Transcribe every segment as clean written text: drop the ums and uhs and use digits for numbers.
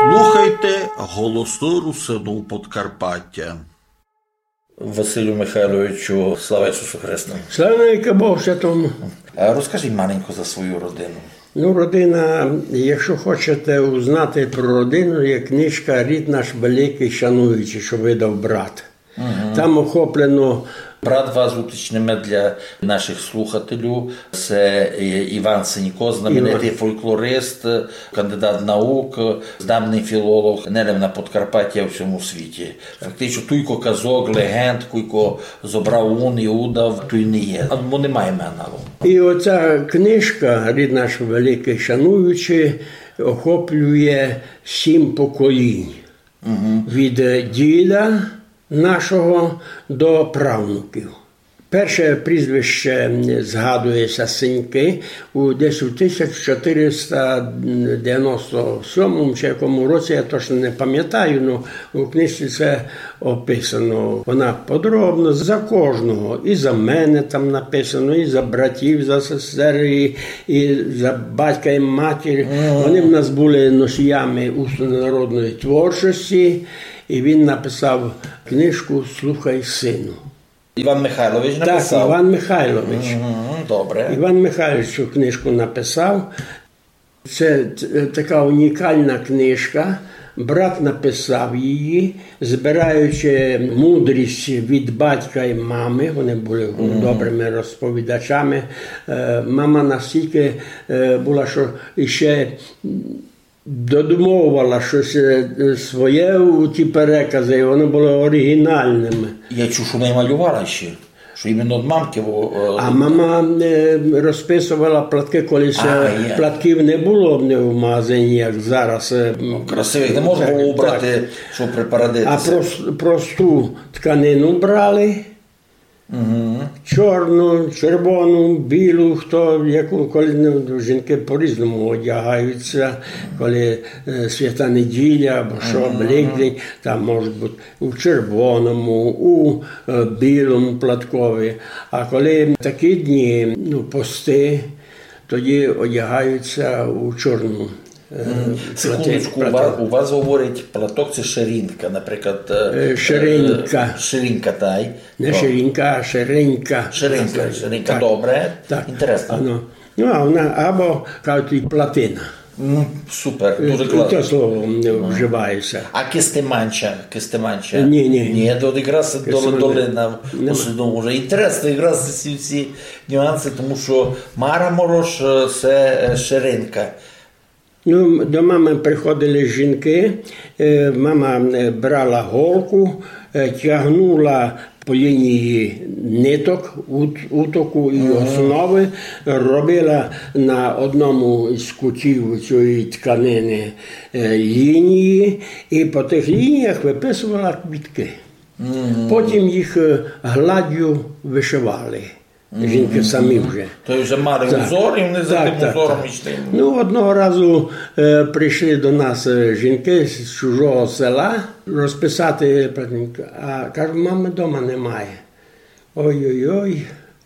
Слухайте голосу Русину Подкарпаття. Василю Михайловичу, слава Ісусу Христу. Слава Богу Святому. Розкажіть маленько за свою родину. Родина, якщо хочете узнати про родину, є книжка «Рід наш великий, шануючий», що видав брат. Там охоплено... Брат вас уточнимо для наших слухателів. Це Іван Сенько, знаменитий фольклорист, кандидат наук, здавний філолог, не лише на Подкарпатті, а в всьому світі. Фактично, туйко казок, легенд, куйко зобрав ун і удав, то й не є. Бо немає аналогу. І оця книжка «Рід наш великий, шануючий» охоплює 7 поколінь. Від діда нашого до правнуків. Перше прізвище згадується Сеньки десь у 1497 чи якому році, я точно не пам'ятаю, але у книжці це описано. Вона подробно за кожного. І за мене там написано, і за братів, за сестер, і за батька і матір. Вони в нас були носіями усно-народної творчості. І він написав книжку «Слухай, сину». Іван Михайлович написав? Так, Іван Михайлович. Добре. Іван Михайлович цю книжку написав. Це така унікальна книжка. Брат написав її, збираючи мудрість від батька і мами. Вони були добрими розповідачами. Мама настільки була, що ще додумовувала щось своє у ті перекази, і вони були оригінальними. Я чув, що не малювала ще, що іменно від мамки. А мама розписувала платки, колись платків не було в магазині, як зараз. Красивих не можна було убрати, щоб припарадитися. А просту тканину брали. Чорну, червону, білу, коли жінки по-різному одягаються, коли свята неділя або що, Великдень, там можуть бути у червоному, у білому платкові. А коли такі дні, пости, тоді одягаються у чорну. Секундочку, у вас говорять, платок – це ширинка, наприклад. Ширинка. Ширинка, так. Не ширинка, а ширинка. Ширинка, добре. Так. Інтересно. А вона або, кажуть, і платина. Супер, дуже класно. Те слово вживається. А кистеманча? Ні. От якраз долина. Вже інтересно якраз ці нюанси, тому що Мара Морош – це ширинка. До мами приходили жінки, мама брала голку, тягнула по лінії ниток, утоку і основи, робила на одному із кутів цієї тканини лінії і по тих лініях виписувала квітки. Потім їх гладдю вишивали. Жінки самі вже. То вже мали узор, і вони за тим узором йшли. Одного разу прийшли до нас жінки з чужого села розписати. А кажуть, мами вдома немає. Ой-ой-ой.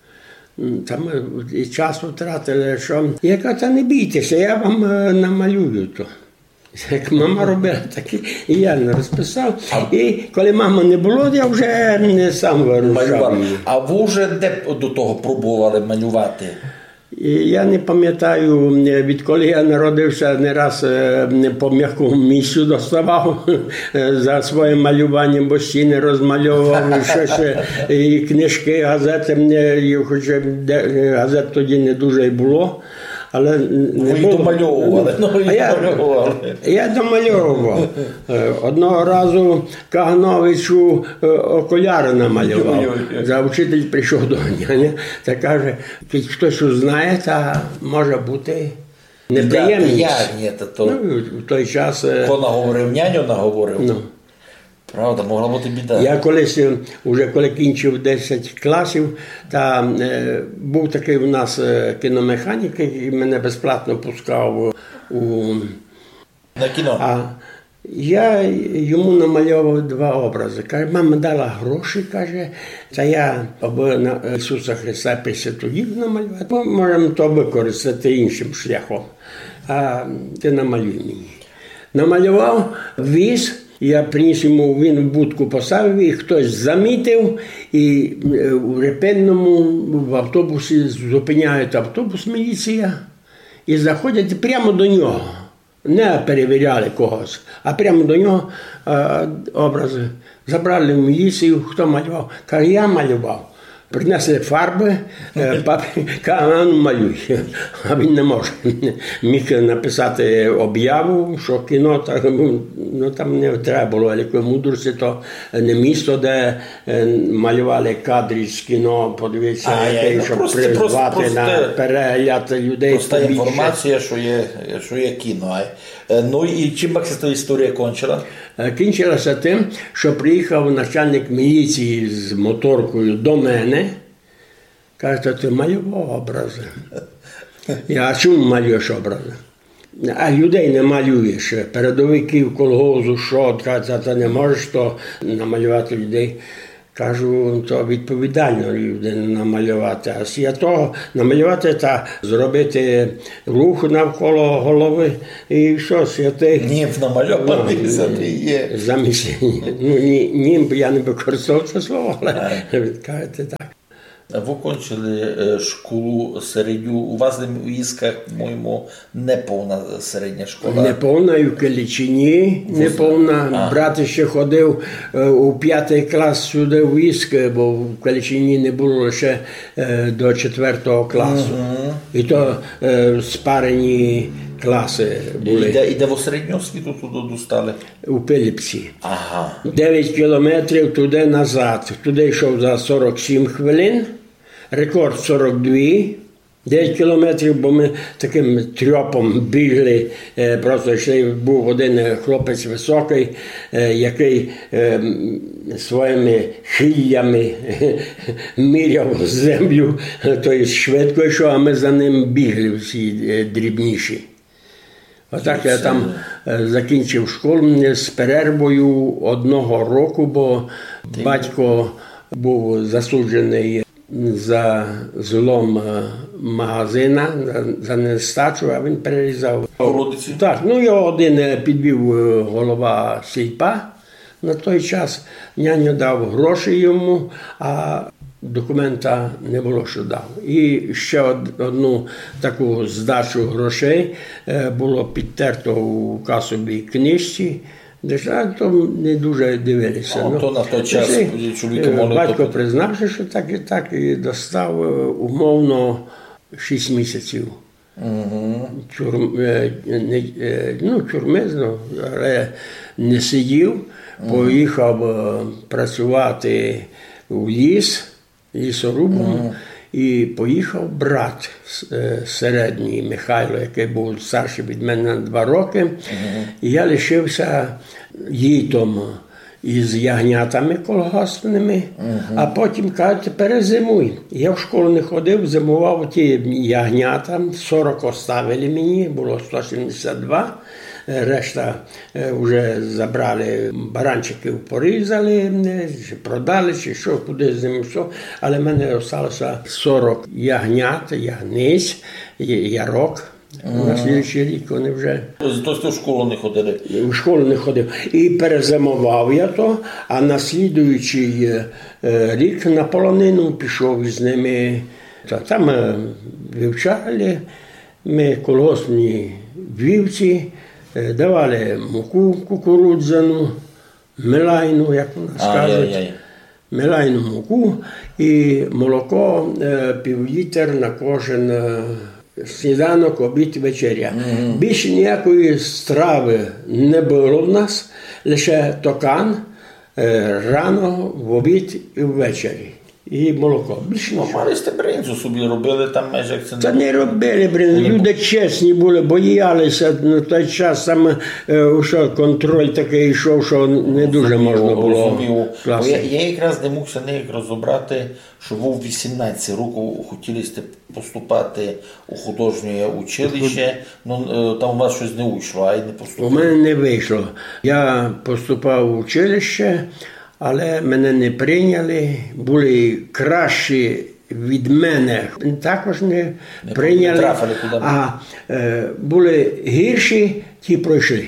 Там і час втратили. Що? Я кажу, та не бійтеся, я вам намалюю то. Як мама робила, так і я не розписав. І коли мами не було, я вже не сам вирушав. А ви вже де до того пробували малювати? Я не пам'ятаю, відколи я народився, не раз по м'якому місцю доставав за своїм малюванням, бо стіни розмальовував, щось, і книжки, газети, хоч газет тоді не дуже й було. Але ви домальовували. Я домальовував. Одного разу Кагановичу окуляри намалював. За вчитель прийшов до няня та каже, хтось узнає, та може бути неприємність. В той час... Хто наговорив, няню наговорив? Правда, могла бути біда. Я колись, вже коли кінчив 10 класів, та був такий у нас кіномеханік, який мене безплатно пускав на кіно. А я йому намальовував 2 образи. Каже, мама дала гроші, каже, та я аби на Ісуса Христа Пресвятоїв намалювати. Ми можемо то використати іншим шляхом. А ти намалюй мені. намалював, віз. Я приніс йому, він в будку поставив, і хтось замітив, і у Репинному в автобусі зупиняють автобус міліція і заходять прямо до нього. Не перевіряли когось, а прямо до нього образи. Забрали в міліцію, хто малював. Каже, я малював. Принесли фарби, папі каже, ну малюй. А він не може. Міг написати об'яву, що кіно, ну там не треба було великої мудрості, то не місто, де малювали кадри з кіно, подивитися, щоб призвати на перегляд людей. Проста інформація, що є кіно. Ну і чим ця історія кончила? Кінчилася тим, що приїхав начальник міліції з моторкою до мене. Каже, ти малював образи. Я, а чому малюєш образи? А людей не малюєш. Передовиків, колгозу, що, ти не можеш то намалювати людей. Кажу, то відповідально людину намалювати. А я того намалювати та зробити рух навколо голови і що, святий. Німб намальований є. Замість, німб я не використовував це слово, але кажете так. Ви окончили школу середню. У вас в Ісках, по-моєму, неповна середня школа. Неповна і в Калічині, неповна. Брат ще ходив у 5 клас сюди в Іск, бо в Калічині не було лише до 4 класу. І то спарені класи були. І де ви середню освіту туди достали? У Пилипці. Ага. 9 кілометрів туди-назад. Туди йшов за 47 хвилин. Рекорд 42. 9 кілометрів, бо ми таким трьопом бігли, просто йшли, був один хлопець високий, який своїми хиллями міряв землю, тобто швидко йшов, а ми за ним бігли всі дрібніші. Отак я там закінчив школу з перервою 1 року, бо батько був засуджений за злом магазина, за нестачу, а він перерізав. Городиці? Так, ну його один підвів голова сільпа на той час, няню дав гроші йому, а документа не було, що дав. І ще одну таку здачу грошей було підтерто у касовій книжці, то не дуже дивилися. То на той час чоловіка могли... Батько признався, що так і так, і достав умовно 6 місяців. Тюрми, але не сидів, поїхав працювати у ліс, лісорубом, і поїхав брат середній Михайло, який був старший від мене на 2 роки. І я лишився літом із ягнятами колгоспними, а потім кажуть, перезимуй. Я в школу не ходив, зимував ті ягнята, 40 оставили мені, було 172. Решта вже забрали, баранчиків порізали, продали, чи що, куди з ними, що. Але в мене залишилося 40 ягнят, ягниць, ярок. На слідчий рік вони вже... Тобто в школу не ходили? В школу не ходив. І перезимував я то, а на слідуючий рік на полонину пішов із ними. Там вивчали, ми колгоспні вівці, давали муку кукурудзяну, мелайну, як у нас кажуть, мелайну муку і молоко півлітр на кожен сніданок, обід, вечеря. Більше ніякої страви не було в нас, лише токан рано, в обід і ввечері. І молоко. Більше нічого. Мали сте бринзу собі робили там майже як це? Та не робили бринзу. Люди чесні були, боялися на той час. Саме контроль такий йшов, що не дуже можна було. Я якраз не мог ніяк розібрати, що ви в 18 років хотіли поступати у художнє училище, там у вас щось не вийшло, а й не поступили. У мене не вийшло. Я поступав в училище, але мене не прийняли, були кращі від мене, також не прийняли, а були гірші, ті пройшли.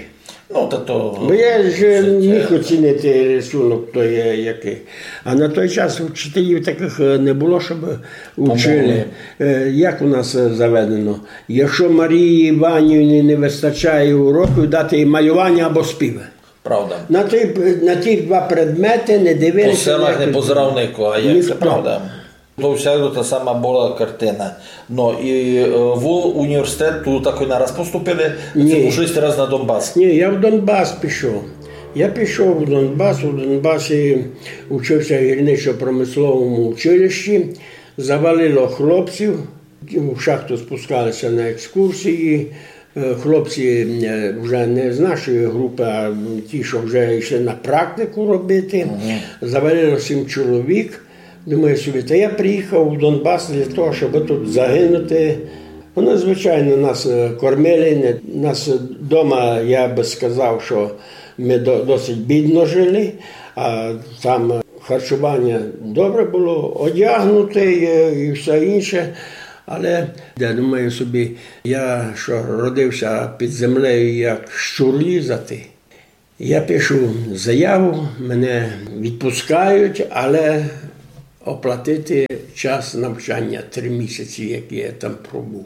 Бо я ж міг оцінити рисунок той який. А на той час вчителів таких не було, щоб вчили. Як у нас заведено? Якщо Марії Іванівні не вистачає уроків, дати їй малювання або співи. Правда. На ті два предмети не дивилися. По селах не позирав нікого, а як це правда. То всяко та сама була картина. Ну, і в університет тут такий нараз поступили, це 6 разів на Донбас. Ні, я в Донбас пішов. Я пішов в Донбас, у Донбасі вчився в гірничо-промисловому училищі, завалило хлопців, в шахту спускалися на екскурсії. Хлопці вже не з нашої групи, а ті, що вже йшли на практику робити. Завалило 7 чоловік. Думаю собі, та я приїхав в Донбас для того, щоб тут загинути. Вони, звичайно, нас кормили. Нас вдома, я би сказав, що ми досить бідно жили, а там харчування добре було, одягнути і все інше. Але я думаю собі, я що родився під землею, як щур лізати. Я пишу заяву, мене відпускають, але оплатити час навчання 3 місяці, які я там пробув.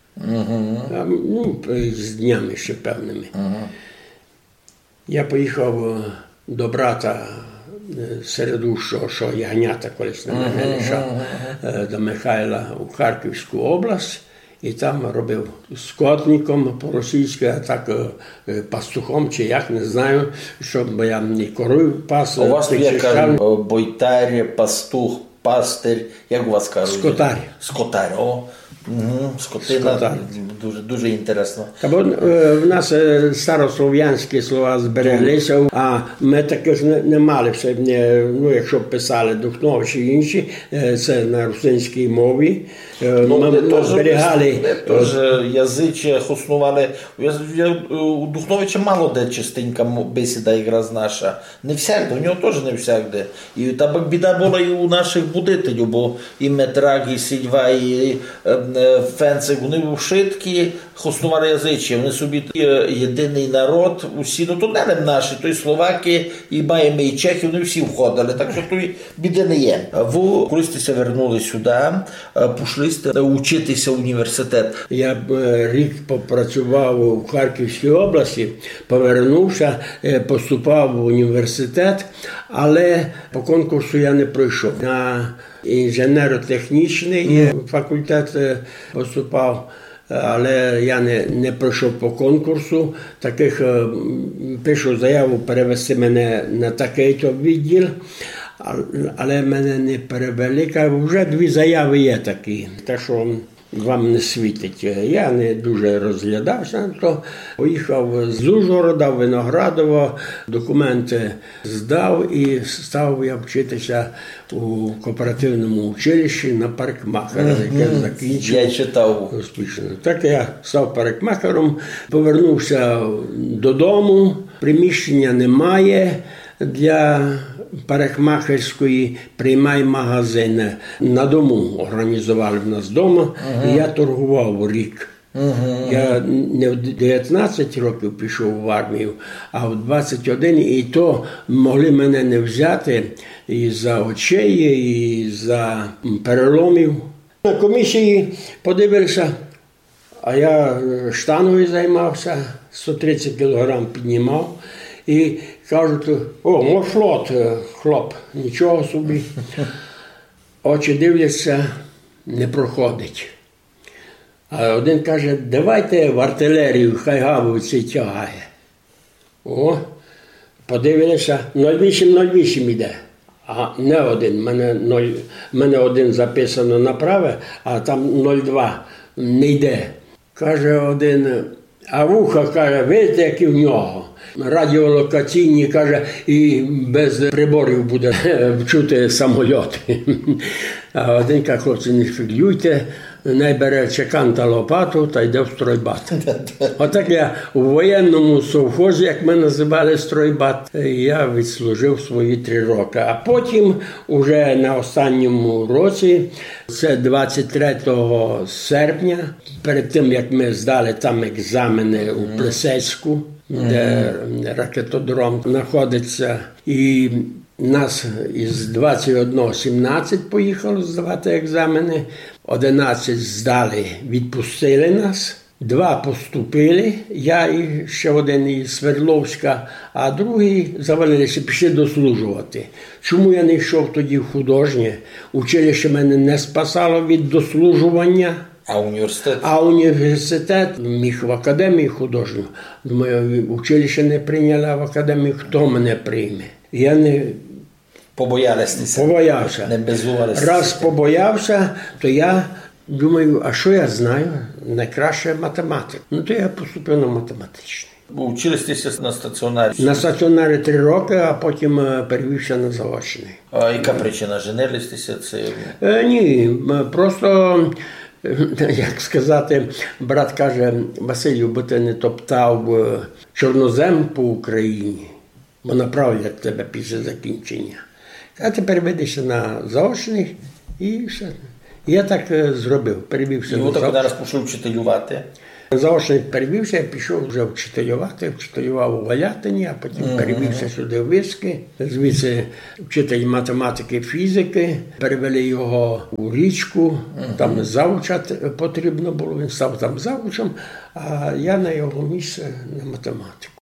З днями ще певними. Я поїхав до брата середущого, що ягнята колись на мене лишав, до Михайла у Харківську область. І там робив скотником по-російськи, а так пастухом, чи як, не знаю, бо я і корою пас. У вас є, кажуть, бойтар, пастух, пастир, як у вас кажуть? Скотар. Скотар, о. Скотина, дуже інтересно. Та бо в нас старослов'янські слова збереглися, а ми таких не мали. Якщо писали Духнович і інші, це на русинській мові. Ми зберігали. Тож язичі основали. У Духновича мало де частенька бесіда ігра з наша. Не всякде, у нього теж не всякде. І та біда була і у наших будителів, бо і Метрак, і Сідьва, і Фенцик, вони вшитки, основали язичі, вони собі єдиний народ, усі, то не наші, то й словаки, і маємо, і чехи, вони всі входили, так що тут біди не є. Ви, коли сте вернули сюди, пішли вчитися в університет. Я рік попрацював у Харківській області, повернувся, поступав в університет, але по конкурсу я не пройшов. На інженерно-технічний факультет поступав, але я не пройшов по конкурсу. Таких пишу заяву перевести мене на такий-то відділ, але мене не перевели. Кажу, вже 2 заяви є такі, так що вам не світить. Я не дуже розглядався, то поїхав з Ужгорода, Виноградова, документи здав і став я вчитися у кооперативному училищі на парикмахера, яке закінчив. Я читав. Успішно. Так я став парикмахером, повернувся додому, приміщення немає для парикмахерської, приймай магазин. На дому організували в нас вдома, і я торгував рік. Я не в 19 років пішов в армію, а в 21, і то могли мене не взяти із-за очей, із-за переломів. На комісії подивився, а я штангою займався, 130 кг піднімав. І кажуть, мошлот, хлоп, нічого собі. Очі дивляться, не проходить. А один каже, давайте в артилерію, хай гавовці тягає. Подивилися, 08-08 іде. А не один, мене один записано на праве, а там 02 не йде. Каже один, а вуха, каже, видите, які в нього. Радіолокаційні, каже, і без приборів буде чути самольоти. А один каже, хлопці, не хвилюйте, найбере чекан та лопату та йде в стройбат. Отак я у воєнному совхозі, як ми називали стройбат, я відслужив свої 3 роки. А потім, уже на останньому році, це 23 серпня, перед тим, як ми здали там екзамени у Плесецьку, де ракетодром знаходиться. І нас із 21 17 поїхало здавати екзамени, 11 здали, відпустили нас. 2 поступили, я і ще один із Свердловська, а другий завалилися, пішли дослужувати. Чому я не йшов тоді в художнє? Училище мене не спасало від дослужування. А університет? А університет міг в академії художню. Думаю, училище не прийняло в академію, хто мене прийме? Я не побоявся. Не безувалися. Раз побоявся, то я думаю, а що я знаю? Найкраще математика. Ну, то я поступив на математичний. Училися на стаціонарі? На стаціонарі 3 роки, а потім перевівся на заочний. А яка причина? Женилися? Ні, просто, як сказати, брат каже, Василю, бо ти не топтав чорнозем по Україні, бо направлять тебе після закінчення. А тепер ведешся на заочний і все. Я так зробив, перевівся на заочний. І зараз пішов вчителювати? Заочний перевівся, я пішов вже вчителювати, вчителював у Валятині, а потім перевівся сюди в Виски. Звідси вчитель математики, фізики, перевели його у Річку, там завуча потрібно було, він став там завучем, а я на його місце на математику.